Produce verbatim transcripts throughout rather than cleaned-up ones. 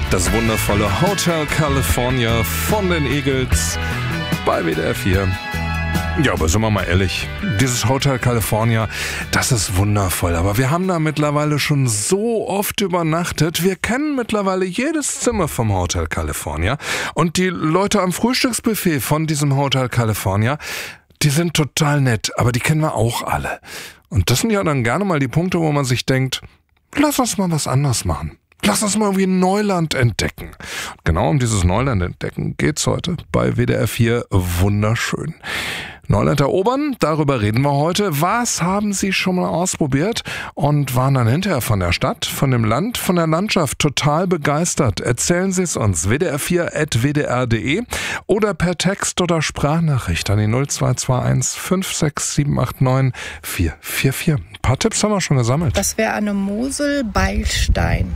Das wundervolle Hotel California von den Eagles bei W D R vier. Ja, aber sind wir mal ehrlich, dieses Hotel California, das ist wundervoll. Aber wir haben da mittlerweile schon so oft übernachtet. Wir kennen mittlerweile jedes Zimmer vom Hotel California. Und die Leute am Frühstücksbuffet von diesem Hotel California, die sind total nett, aber die kennen wir auch alle. Und das sind ja dann gerne mal die Punkte, wo man sich denkt, lass uns mal was anderes machen. Lass uns mal irgendwie Neuland entdecken. Und genau um dieses Neuland entdecken geht's heute bei W D R vier wunderschön. Neuland erobern, darüber reden wir heute. Was haben Sie schon mal ausprobiert und waren dann hinterher von der Stadt, von dem Land, von der Landschaft total begeistert? Erzählen Sie es uns, w d r vier at w d r punkt d e oder per Text oder Sprachnachricht an die null zwei zwei eins fünf sechs sieben acht neun vier vier vier. Ein paar Tipps haben wir schon gesammelt. Das wäre an der Mosel Beilstein.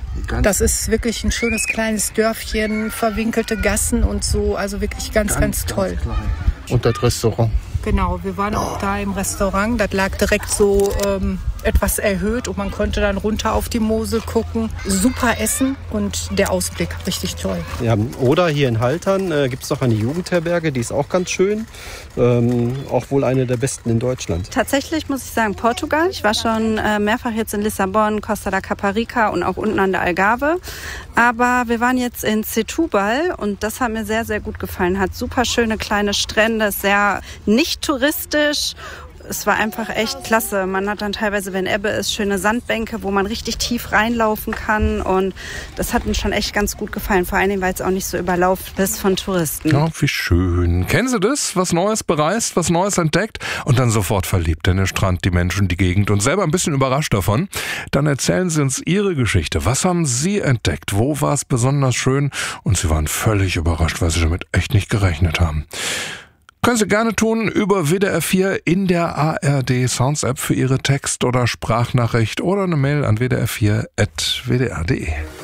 Das ist wirklich ein schönes kleines Dörfchen, verwinkelte Gassen und so, also wirklich ganz, ganz, ganz toll. Ganz und das Restaurant. Genau, wir waren auch da im Restaurant, das lag direkt so ähm, etwas erhöht und man konnte dann runter auf die Mosel gucken. Super Essen und der Ausblick, richtig toll. Ja, oder hier in Haltern äh, gibt es noch eine Jugendherberge, die ist auch ganz schön. Ähm, auch wohl eine der besten in Deutschland. Tatsächlich muss ich sagen Portugal. Ich war schon äh, mehrfach jetzt in Lissabon, Costa da Caparica und auch unten an der Algarve. Aber wir waren jetzt in Setúbal und das hat mir sehr, sehr gut gefallen. Hat super schöne kleine Strände, sehr nicht touristisch. Es war einfach echt klasse. Man hat dann teilweise, wenn Ebbe ist, schöne Sandbänke, wo man richtig tief reinlaufen kann. Und das hat mir schon echt ganz gut gefallen. Vor allen Dingen, weil es auch nicht so überlaufen ist von Touristen. Ja, wie schön. Kennen Sie das? Was Neues bereist, was Neues entdeckt und dann sofort verliebt in den Strand, die Menschen, die Gegend und selber ein bisschen überrascht davon? Dann erzählen Sie uns Ihre Geschichte. Was haben Sie entdeckt? Wo war es besonders schön? Und Sie waren völlig überrascht, weil Sie damit echt nicht gerechnet haben. Können Sie gerne tun über W D R vier in der A R D Sounds App für Ihre Text- oder Sprachnachricht oder eine Mail an w d r vier at w d r punkt d e.